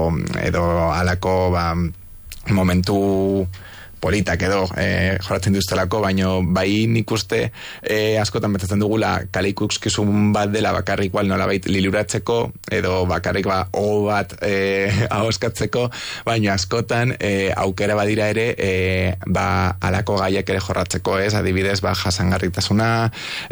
edo alako momentu politak edo joratzen duztelako, baino bai nik uste askotan betzatzen dugula kale ikuskizun bat dela bakarrik nolabait liluratzeko edo bakarrik bat ahoskatzeko, baino askotan aukera badira ere alako gaiak ere jorratzeko, ez? Adibidez, jasangarritasuna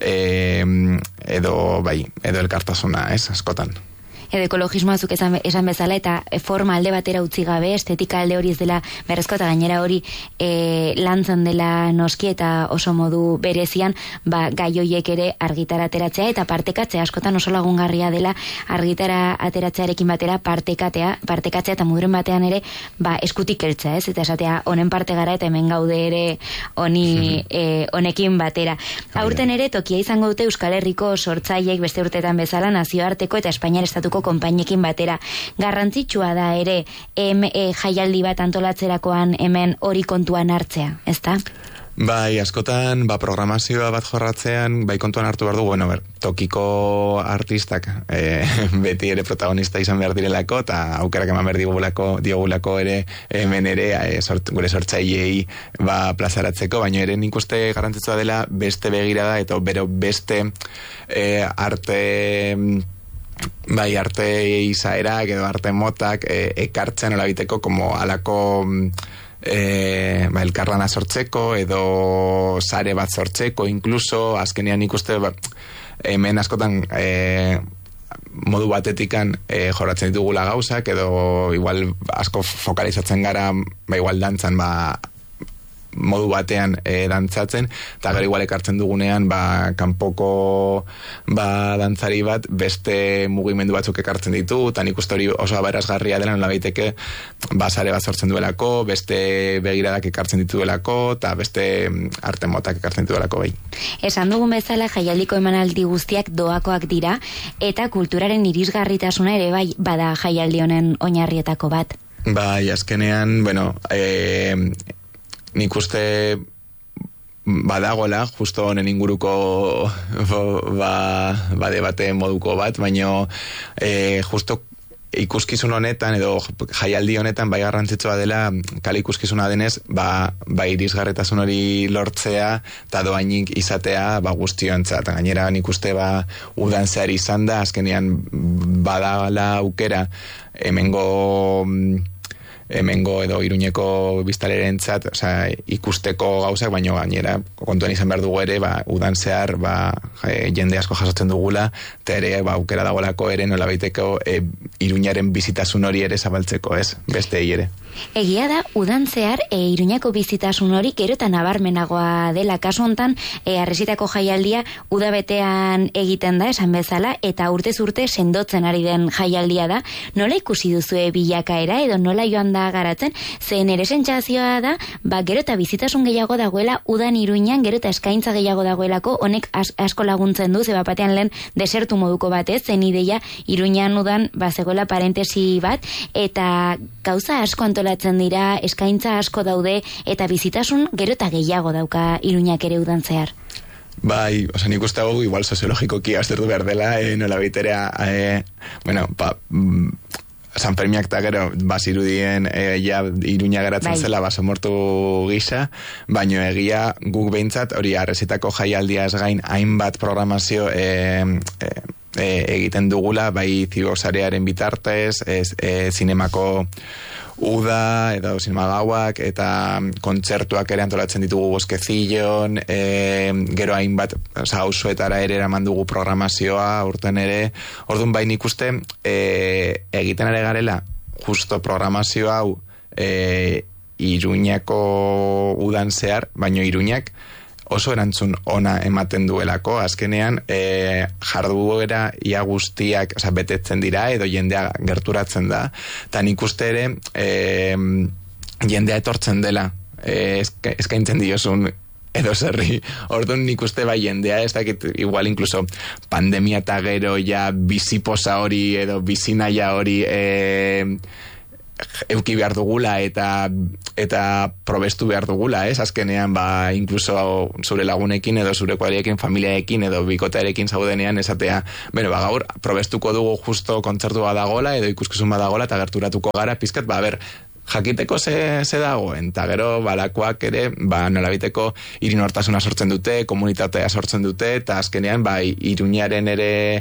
edo elkartasuna, ez? Askotan. Edo ekologismoa zuk esan bezala, eta forma alde batera utzi gabe, estetika alde hori ez dela berrezko, eta gainera hori lantzen dela noski eta oso modu berezian, gai hoiek ere argitara ateratzea eta partekatzea, askotan oso lagungarria dela argitara ateratzearekin batera partekatzea eta muduren batean ere eskutik heltzea, ez? Eta esatea honen parte gara eta hemen gaude ere honekin batera. Aurten ere tokia izango dute Euskal Herriko sortzaileek beste urteetan bezala nazioarteko eta Espainiar estatuko konpainiekin batera. Garrantzitsua da ere jaialdi bat antolatzerakoan hemen hori kontuan hartzea, ezta? Bai, askotan, programazioa bat jorratzean, kontuan hartu behar du, tokiko artistak beti ere protagonista izan behar direlako, eta aukerak eman behar diogulako ere hemen ere gure sortzailei plazaratzeko, baina ere nik uste garrantzitsua dela beste begirada, eta beste arte izaerak edo arte motak ekartzen olabiteko como alako elkarlana sortzeko edo sare bat sortzeko, incluso azkenean ikuste hemen askotan modu batetikan jorratzen ditugula gauzak edo igual asko fokalizatzen gara igual dantzan modu batean dantzatzen, eta gero igual ekartzen dugunean kanpoko dantzari bat beste mugimendu batzuk ekartzen ditu, eta nik uste hori oso aberasgarria dela nola baiteke sare bat sortzen duelako, beste begiradak ekartzen dituelako, eta beste arte motak ekartzen dituelako bai. Esan dugun bezala jaialdiko emanaldi guztiak doakoak dira, eta kulturaren irisgarritasuna ere bai bada jaialdi honen oinarrietako bat. Bai, azkenean, nik uste badagoela, justo honen inguruko debate moduko bat, baino justo ikuskizun honetan edo jaialdi honetan garrantzitsua dela kale ikuskizuna denez, irisgarritasun hori lortzea eta doainik izatea guztiontzat. Gainera nik uste udan zehar izan da, azkenean badala aukera hemengo edo Iruñeko biztalerentzat, ikusteko gauzak, baino gainera kontuan izan behar dugu ere, udan zehar jende asko jasotzen dugula, eta ere aukera dagoelako ere nola baiteko Iruñaren bizitasun hori ere zabaltzeko, ez? Beste ere. Egia da, udan zehar Iruñako bizitasun hori gero eta nabarmenagoa dela. Kasu hontan, Harresitako jaialdia udabetean egiten da, esan bezala, eta urtez urte sendotzen ari den jaialdia da. Nola ikusi duzue bilakaera edo nola joan da garatzen, zen ere sentsazioa da, gero eta bizitasun gehiago dagoela udan Iruñan, gero eta eskaintza gehiago dagoelako, honek asko laguntzen du, ze batean lehen desertu moduko batez, zen ideia Iruñan udan zegoela parentesi bat, eta gauza asko antolatzen dira, eskaintza asko daude, eta bizitasun gero eta gehiago dauka Iruñak ere udan zehar. Bai, nik uste hau igual soziologikoki aztertu behar dela, nola baiterea, San Fermiak eta gero bazirudien Iruña geratzen zela basamortu gisa, baino egia guk behintzat hori Harresitako jaialdiaz gain hainbat programazio egiten dugula, bai Zibosarearen bitartez, zinemako uda edo zinema gauak eta kontzertuak ere antolatzen ditugu Bosquecillon, gero hainbat auzoetara ere eraman dugu programazioa urten ere. Orduan bai nik uste egiten ere garela justo programazio hau Iruñako udan zehar, baino Iruñak oso erantzun ona ematen duelako, azkenean jarduera ia guztiak betetzen dira edo jendea gerturatzen da, eta nik uste ere jendea etortzen dela eskaintzen diozun edo zerri. Orduan nik uste jendea, ez dakit igual incluso pandemia eta gero ja biziposa hori edo bizinaia hori euki behar dugula eta probestu behar dugula, azkenean incluso zure lagunekin edo zure kuadriekin, familiaekin edo bikotearekin zaudenean esatea, gaur probestuko dugu justo kontzertua dagola edo ikuskizun badagola eta gerturatuko gara pizkat, jakiteko ze dagoen, eta gero balakoak ere, nolabiteko irinortasuna sortzen dute, komunitatea sortzen dute, eta azkenean Iruñaren ere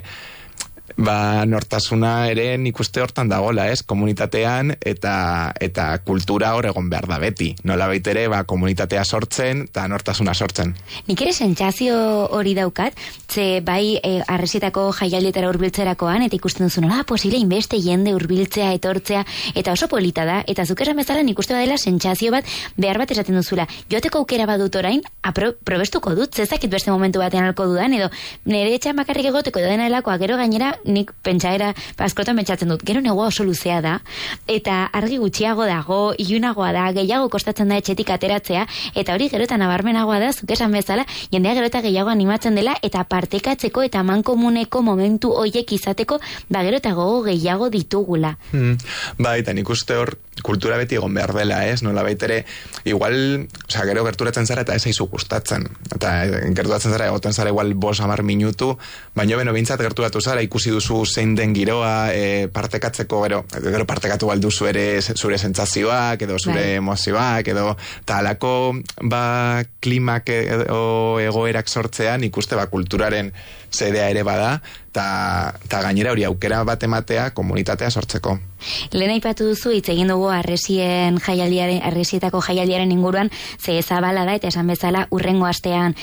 nortasuna ere nik uste hortan dagoela, komunitatean eta kultura hor egon behar da beti. Nolabait ere, komunitatea sortzen eta nortasuna sortzen. Nik ere sentsazio hori daukat, ze arresietako jaialdietara hurbiltzerakoan, eta ikusten duzu nola posible inbeste jende hurbiltzea, etortzea, eta oso polita da, eta zuk esan bezala nik uste badela sentsazio bat, behar bat esaten duzula. Joateko aukera badut orain, probestuko dut, zezakit beste momentu batean alko dudan, edo nire etxean bakarrik egoteko dena elakoa, gero gainera nik pentsaera, askotan pentsatzen dut, gero negua oso luzea da, eta argi gutxiago dago, ilunagoa da, gehiago kostatzen da etxetik ateratzea, eta hori gero eta nabarmenagoa da, zuk esan bezala, jendea gero eta gehiago animatzen dela, eta partekatzeko eta mankomuneko momentu hoiek izateko, gero eta gogo gehiago ditugula. Eta nik uste hor, kultura beti egon behar dela, nola baitere, igual, gero gerturatzen zara eta ez aizu gustatzen, eta gerturatzen zara egoten zara igual 5-10 minutu, baina bintzat gerturatu zara, ikusi duzu zein den giroa, partekatzeko, gero partekatu balduzu ere zure sentsazioak, edo zure emozioak, edo talako klimak edo egoerak sortzean, ikuste kulturaren zedea ere bada, eta gainera hori aukera bat ematea komunitatea sortzeko. Lehen aipatu duzu, hitz egin dugu arresietako jaialdiaren inguruan, ze zabala da, eta esan bezala urrengo astean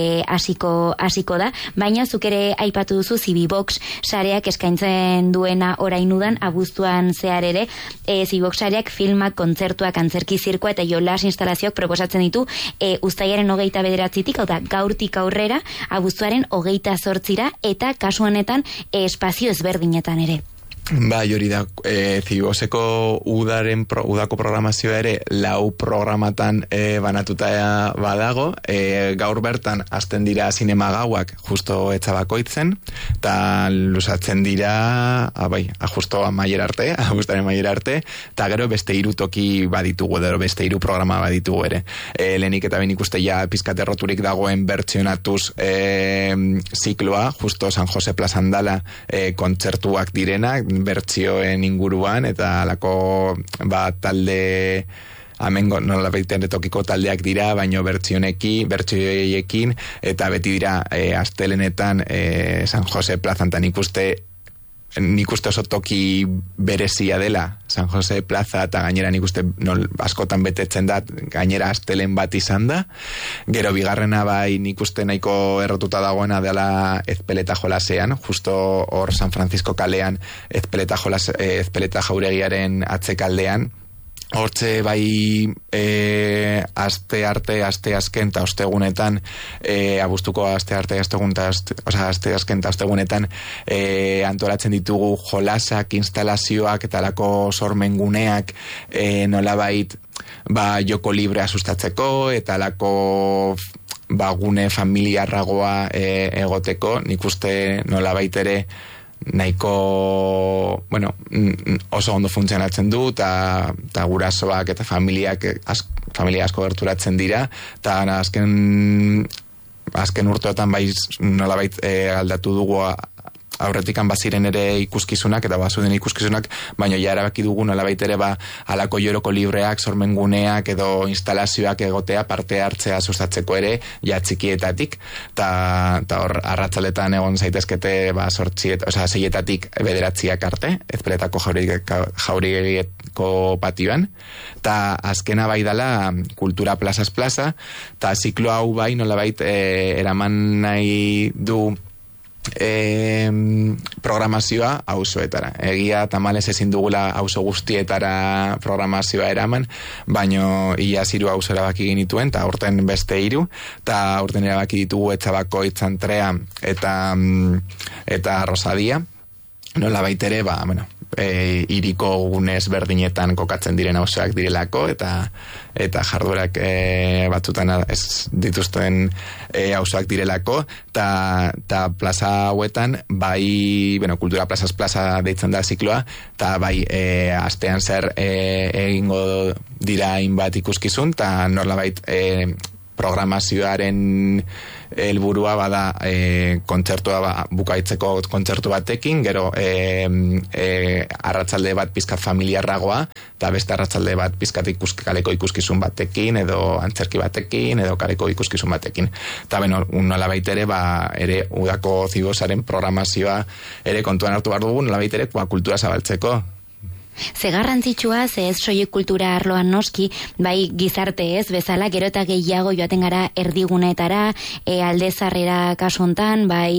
hasiko da, baina zuk ere aipatu duzu Zibibox sareak eskaintzen duena orainudan, abuztuan zehar ere, Zibibox sareak filmak, kontzertuak, antzerki zirkoa eta jolas instalazioak proposatzen ditu uztailaren 29-tik, hau da, gaurtik aurrera, abuztuaren 28ra, eta kasu honetan espazio ezberdinetan ere. Hori da, Zibiboseko udako programazioa ere 4 programatan banatuta badago, gaur bertan hasten dira zinema gauak justo etxabakoitzen, eta lusatzen dira justo amaiera arte, abuztaren amaiera arte, eta gero beste 3 toki baditugu, beste 3 programa baditugu ere. Lehenik eta behin ikuste pizkat erroturik dagoen bertsionatuz zikloa, justo San Jose plazan dala kontzertuak direnak, bertsioen inguruan, eta alako talde amengo nola baiten tokiko taldeak dira, baino bertsioekin, eta beti dira astelenetan San Jose plazan, eta nik uste oso toki berezia dela San Jose plaza, eta gainera nik uste askotan betetzen da, gainera astelen bat izan da. Gero bigarrena nik uste nahiko errotuta dagoena dela Ezpeleta jolasean, justo hor San Francisco kalean Ezpeleta jauregiaren atzekaldean. Hortze aste arte, aste azken eta ostegunetan, abuztuko aste arte, aste azken eta ostegunetan antolatzen ditugu jolasak, instalazioak eta alako sormenguneak nolabait joko librea sustatzeko eta alako gune familiarragoa egoteko. Nik uste nolabait ere nahiko oso ondo funtzionatzen du, eta gurasoak eta familia asko gerturatzen dira, eta azken urteotan nolabait aldatu dugu aurretikan baziren ere ikuskizunak eta bazuden ikuskizunak, baina ja erabaki dugu nolabait ere alako joroko libreak, sormenguneak edo instalazioak egotea, parte hartzea sustatzeko ere, ja txikietatik, eta hor arratzaletan egon zaitezkete 6-etatik 9 arte, Ezpeletako jauregieko patioan, eta azkena dela kultura plazaz plaza, eta ziklo hau nolabait eraman nahi du programazioa auzoetara. Egia tamalez ezin dugula auzo guztietara programazioa eraman, baino ia 3 auzo erabaki genituen, eta aurten beste 3, eta aurten erabaki ditugu Etxabakoitz, Antrea eta Rosadia. Nola baitere, hiriko gunez berdinetan kokatzen diren auzoak direlako, eta jarduerak batzutan ez dituzten auzoak direlako, eta plaza hauetan, bai, kultura plazaz plaza deitzen da zikloa, eta bai, astean zer egingo dira hainbat ikuskizun, eta norlabait programazioaren helburua bada kontzertua bukaitzeko kontzertu batekin, gero arratsalde bat pizkat familiarragoa, eta beste arratsalde bat pizkat kaleko ikuskizun batekin, edo antzerki batekin, edo kaleko ikuskizun batekin. Eta nolabait ere, ere udako zibosaren programazioa ere kontuan hartu behar dugu, nolabait ere kultura zabaltzeko. Ze garrantzitsua, ze ez soilik kultura arloan noski, bai gizarte ez, bezala, gero eta gehiago joaten gara erdiguneetara, aldezarrera kasuntan, bai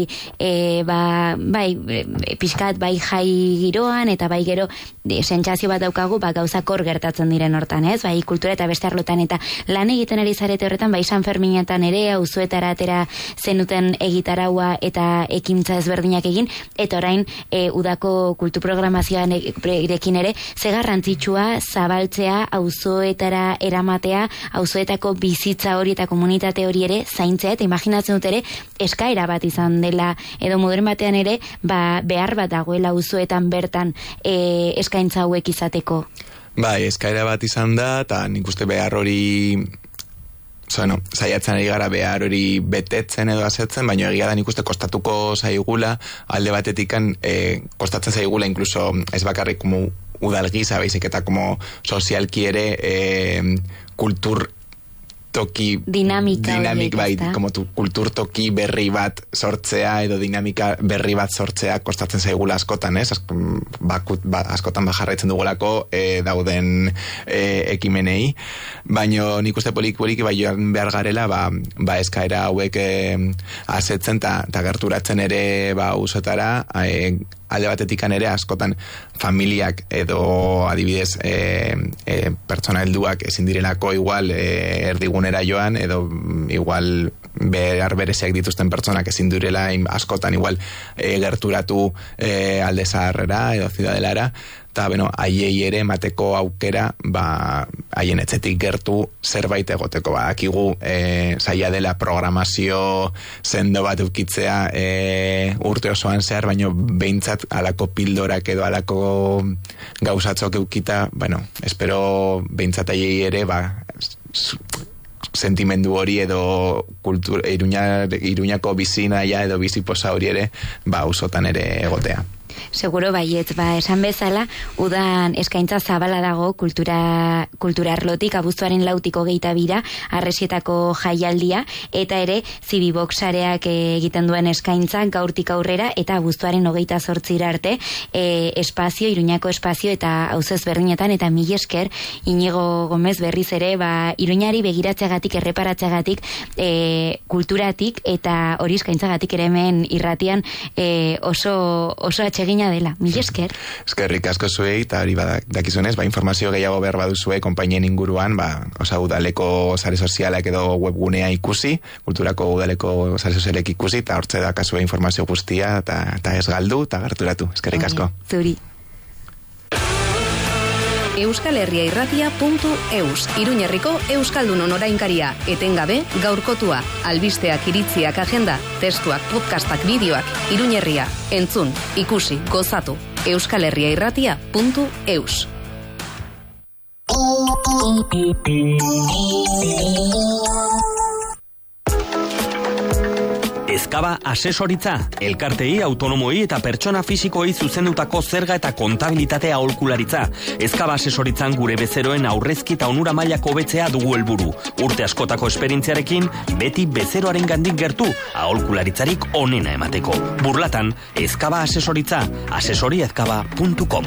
pixkat, bai jai giroan, eta bai gero sentsazio bat daukagu, gauzak hor gertatzen diren hortan, ez, bai kultura eta beste arlotan, eta lan egiten ari zarete horretan, bai San Ferminetan ere, auzoetara atera zenuten egitaraua eta ekintza ezberdinak egin, eta orain udako kultur programazioan irekin ere, ze garrantzitsua zabaltzea, auzoetara eramatea, auzoetako bizitza hori eta komunitate hori ere zaintzea, eta imaginatzen dut ere eskaera bat izan dela, edo modern batean ere behar bat dagoela auzoetan bertan eskaintza hauek izateko. Bai, eskaera bat izan da, eta nik uste behar hori saiatzen ari gara behar hori betetzen edo asetzen, baina egia da nik uste kostatuko zaigula, alde batetikan kostatzen zaigula, inkluso ez bakarrik udalgiza, baizik eta sozialki ere kultur toki dinamika bai, kultur toki berri bat sortzea edo dinamika berri bat sortzea kostatzen zaigula askotan, ez? Askotan jarraitzen dugulako dauden ekimenei, baina nik uste poliki bai joan behar garela eskaera hauek asetzen eta gerturatzen ere usotara, alde batetikan ere askotan familiak edo adibidez pertsona helduak ezin direlako igual erdigunera joan, edo igual behar bereziak dituzten pertsonak ezin direla askotan igual gerturatu alde zaharrera edo ziudadelara, eta haiei ere emateko aukera haien etxetik gertu zerbait egoteko. Badakigu zaila dela programazio sendo bat eukitzea urte osoan zehar, baina behintzat alako pildorak edo alako gauzatzok eukita, espero behintzat haiei ere sentimendu hori edo Iruñako bizinaia edo biziposa hori ere auzotan ere egotea. Seguro baietz, esan bezala, udan eskaintza zabala dago kultura arlotik, abuztuaren 22 Arresietako jaialdia, eta ere Zibiboxareak egiten duen eskaintza gaurtik aurrera, eta abuztuaren 28 arte espazio, Iruñako espazio eta auzo ezberdinetan, eta mil esker Inigo Gomez berriz ere, Iruñari begiratzeagatik, erreparatzeagatik, kulturatik eta hori eskaintzagatik ere hemen irratian oso atsegina dela. Mil esker. Eskerrik asko zuei, eta hori dakizunez, informazio gehiago behar baduzue konpainien inguruan, udaleko sare sozialak edo webgunea ikusi, kulturako udaleko sare sozialek ikusi, eta hortze dakazue informazio guztia, eta ez galdu, eta gerturatu. Eskerrik asko. Zuri. euskalherriairratia.eus, Iruñerriko Euskaldunon orainkaria, etengabe gaurkotua, albisteak, iritziak, agenda, testuak, podcastak, bideoak, Iruñerria, entzun, ikusi, gozatu, euskalherriairratia.eus. Ezkaba asesoritza, elkartei, autonomoi eta pertsona fisikoei zuzendutako zerga eta kontabilitatea aholkularitza. Ezkaba asesoritzan gure bezeroen aurrezki eta onura mailako hobetzea dugu helburu. Urte askotako esperientziarekin, beti bezeroaren gandik gertu, aholkularitzarik onena emateko. Burlatan, Ezkaba asesoritza, asesoriezkaba.com.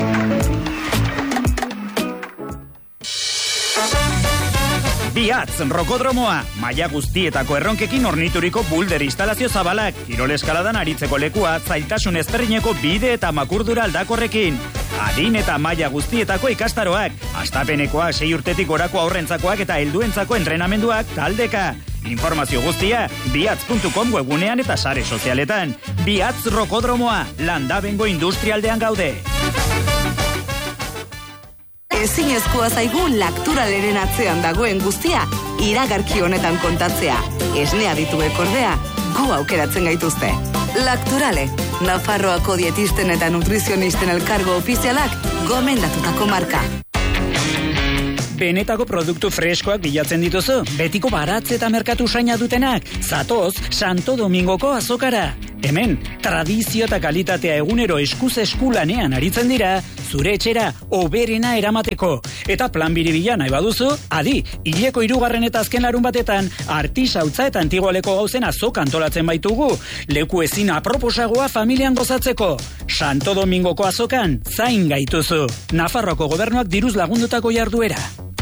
Biatz, rokodromoa, maila guztietako erronkekin ornituriko bulder instalazio zabalak, kirol eskaladan aritzeko lekua, zailtasun ezberdineko bide eta makurdura aldakorrekin. Adin eta maila guztietako ikastaroak, astapenekoa 6 urtetik gorako aurrentzakoak eta helduentzako entrenamenduak taldeka. Informazio guztia, biatz.com webgunean eta sare sozialetan. Biatz rokodromoa, Landabengo industrialdean gaude. Ezinezkoa zaigu Lacturaleren atzean dagoen guztia iragarki honetan kontatzea. Esnea dituek ordea, gu aukeratzen gaituzte. Lacturale, Nafarroako dietisten eta nutrizionisten elkargo ofizialak gomendatutako marka. Benetako produktu freskoak bilatzen dituzu, betiko baratze eta merkatu saina dutenak, zatoz Santo Domingoko azokara. Hemen, tradizio eta kalitatea egunero eskuz eskulanean aritzen dira, zure etxera oberena eramateko. Eta plan biribila nahi baduzu, adi, hileko 3. eta azken larun batetan, artisautza eta antigualeko gauzen azok antolatzen baitugu, leku ezin aproposagoa familian gozatzeko. Santo Domingoko azokan, zain gaituzu. Nafarroako gobernuak diruz lagundutako jarduera.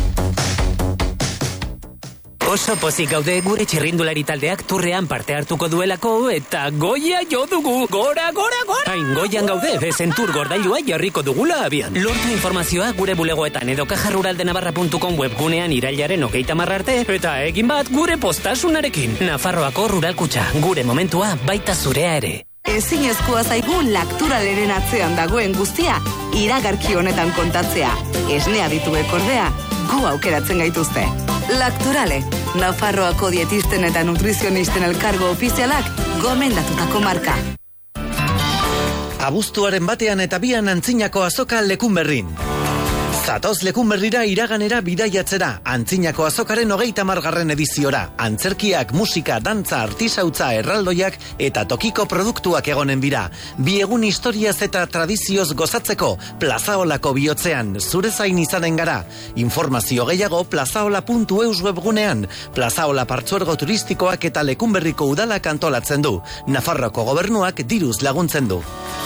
Oso pozik gaude gure txirrindulari taldeak turrean parte hartuko duelako eta goia jo dugu. Gora! Hain goian gaude, bezen tur gordailua jarriko dugula abian. Lortu informazioa gure bulegoetan edo kajarruraldenavarra.com webgunean irailaren 30 arte eta egin bat gure postasunarekin. Nafarroako Ruralkutxa, gure momentua baita zurea ere. Ezinezkoa zaigu Lacturaleren atzean dagoen guztia iragarki honetan kontatzea. Esnea dituek ordea, gu aukeratzen gaituzte. Lacturale, Nafarroako dietisten eta nutrizionisten elkargo ofizialak gomendatutako marka. Abuztuaren 1 eta 2 Antzinako azoka Lekunberrin. Zatoz Lekunberrira iraganera bidaiatzera, Antzinako azokaren 30. ediziora. Antzerkiak, musika, dantza, artisautza, erraldoiak eta tokiko produktuak egonen bira. 2 egun historiaz eta tradizioz gozatzeko, Plazaolako bihotzean, zure zain izanen gara. Informazio gehiago plazaola.eus webgunean. Plazaola partzuergo turistikoak eta Lekunberriko udalak antolatzen du. Nafarroako gobernuak diruz laguntzen du.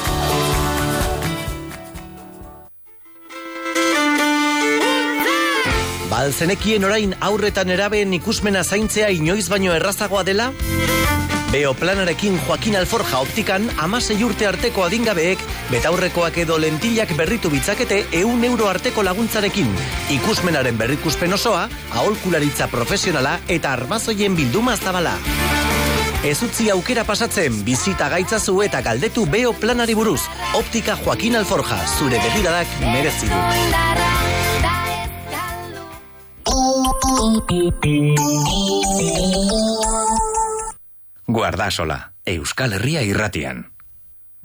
Balzenekien orain aurretan erabeen ikusmena zaintzea inoiz baino errazagoa dela? Beoplanarekin Joaquin Alforja optikan 16 urte arteko adingabeek betaurrekoak edo lentillak berritu bitzakete 100 euro arteko laguntzarekin. Ikusmenaren berrikuspen osoa, aholkularitza profesionala eta armazoien bilduma zabala. Ez utzi aukera pasatzen, bizita gaitzazu eta galdetu Beoplanari buruz. Optika Joaquin Alforja, zure begiradak merezi du. Guardasola, Euskal Herria irratian.